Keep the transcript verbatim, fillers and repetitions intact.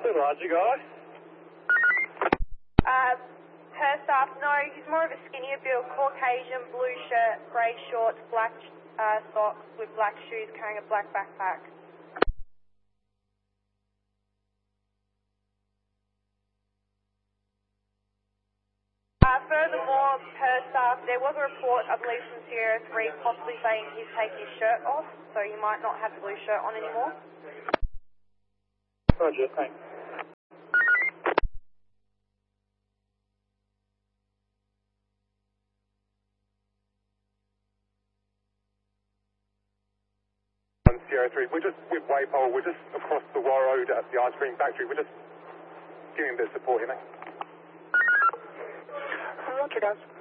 The larger guy? Uh, per staff, no, he's more of a skinnier build, Caucasian, blue shirt, grey shorts, black uh, socks with black shoes, carrying a black backpack. Uh, furthermore, per staff, there was a report, I believe, from Sierra three, possibly saying he's taking his shirt off, so he might not have the blue shirt on anymore. Roger, thanks. Sierra three, we're just with Waypole, we're just across the War Road at the ice cream factory, we're just giving a bit of support, you know. Roger, guys.